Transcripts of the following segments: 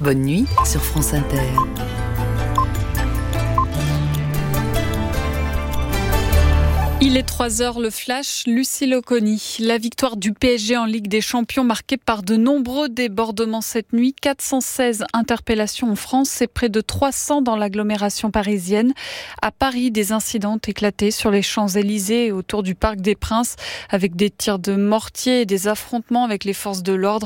Bonne nuit sur France Inter. Il est 3h, le flash, Lucille Oconi. La victoire du PSG en Ligue des Champions marquée par de nombreux débordements cette nuit. 416 interpellations en France et près de 300 dans l'agglomération parisienne. À Paris, des incidents ont éclaté sur les Champs-Élysées et autour du Parc des Princes avec des tirs de mortier et des affrontements avec les forces de l'ordre.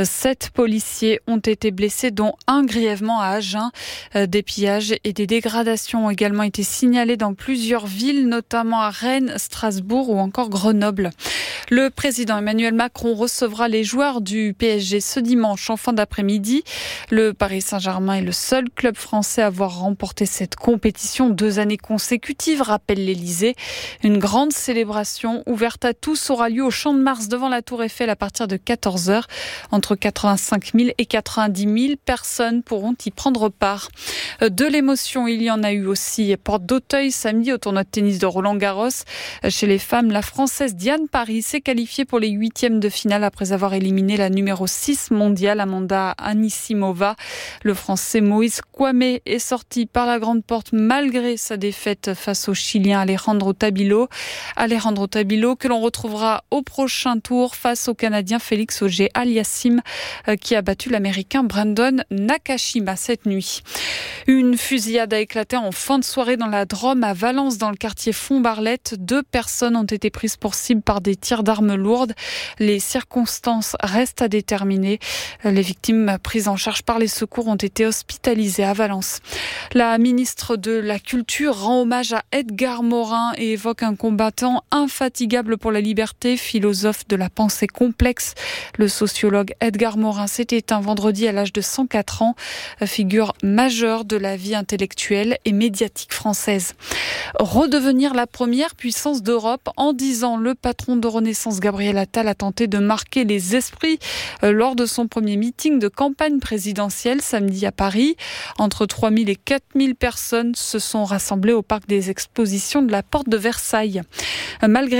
7 policiers ont été blessés, dont un grièvement à Agen. Des pillages et des dégradations ont également été signalés dans plusieurs villes, notamment à Rennes, Strasbourg ou encore Grenoble. Le président Emmanuel Macron recevra les joueurs du PSG ce dimanche en fin d'après-midi. Le Paris Saint-Germain est le seul club français à avoir remporté cette compétition 2 années consécutives, rappelle l'Élysée. Une grande célébration ouverte à tous aura lieu au Champ de Mars devant la Tour Eiffel à partir de 14h. Entre 85 000 et 90 000 personnes pourront y prendre part. De l'émotion, il y en a eu aussi porte d'Auteuil samedi au tournoi de tennis de Roland-Garros. Chez les femmes, la Française Diane Paris s'est qualifiée pour les 8e de finale après avoir éliminé la numéro 6 mondiale, Amanda Anisimova. Le Français Moïse Kouamé est sorti par la grande porte malgré sa défaite face au Chilien Alejandro Tabilo. Alejandro Tabilo que l'on retrouvera au prochain tour face au Canadien Félix Auger-Aliassime qui a battu l'Américain Brandon Nakashima cette nuit. Une fusillade a éclaté en fin de soirée dans la Drôme à Valence dans le quartier Font-Barlette. 2 personnes ont été prises pour cible par des tirs d'armes lourdes. Les circonstances restent à déterminer. Les victimes prises en charge par les secours ont été hospitalisées à Valence. La ministre de la Culture rend hommage à Edgar Morin et évoque un combattant infatigable pour la liberté, philosophe de la pensée complexe. Le sociologue Edgar Morin s'est éteint vendredi à l'âge de 104 ans, figure majeure de la vie intellectuelle et médiatique française. Redevenir la première puissance d'Europe, en 10 ans, le patron de Renaissance, Gabriel Attal, a tenté de marquer les esprits lors de son premier meeting de campagne présidentielle samedi à Paris. Entre 3 000 et 4 000 personnes se sont rassemblées au parc des expositions de la Porte de Versailles. Malgré